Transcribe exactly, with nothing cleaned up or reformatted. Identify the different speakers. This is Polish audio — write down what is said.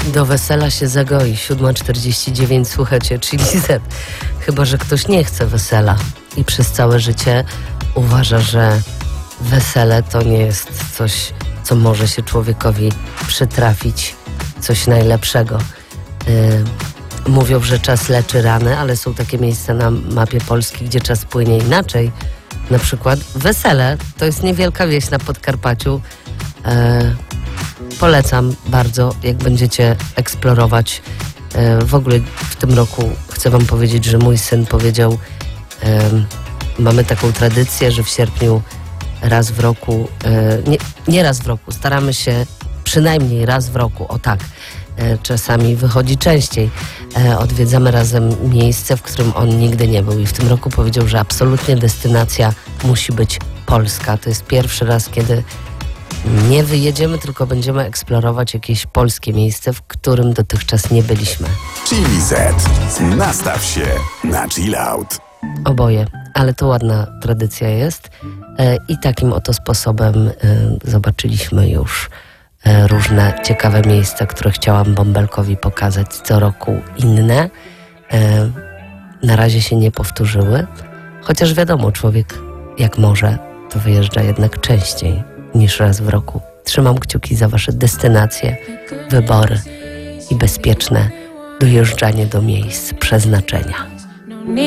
Speaker 1: Do wesela się zagoi. siódma czterdzieści dziewięć, słuchajcie, Chili Z. Chyba że ktoś nie chce wesela i przez całe życie uważa, że wesele to nie jest coś, co może się człowiekowi przytrafić, coś najlepszego. Yy, mówią, że czas leczy rany, ale są takie miejsca na mapie Polski, gdzie czas płynie inaczej. Na przykład Wesele, to jest niewielka wieś na Podkarpaciu. Yy, polecam bardzo, jak będziecie eksplorować. Yy, w ogóle w tym roku chcę wam powiedzieć, że mój syn powiedział, yy, mamy taką tradycję, że w sierpniu raz w roku, yy, nie, nie raz w roku, staramy się przynajmniej raz w roku, o tak, yy, czasami wychodzi częściej. Yy, odwiedzamy razem miejsce, w którym on nigdy nie był i w tym roku powiedział, że absolutnie destynacja musi być Polska. To jest pierwszy raz, kiedy nie wyjedziemy, tylko będziemy eksplorować jakieś polskie miejsce, w którym dotychczas nie byliśmy.
Speaker 2: Chili Z. Nastaw się na chill out.
Speaker 1: Oboje, ale to ładna tradycja jest e, i takim oto sposobem e, zobaczyliśmy już e, różne ciekawe miejsca, które chciałam Bąbelkowi pokazać, co roku inne. E, na razie się nie powtórzyły, chociaż wiadomo, człowiek jak może, to wyjeżdża jednak częściej niż raz w roku. Trzymam kciuki za wasze destynacje, wybory i bezpieczne dojeżdżanie do miejsc przeznaczenia.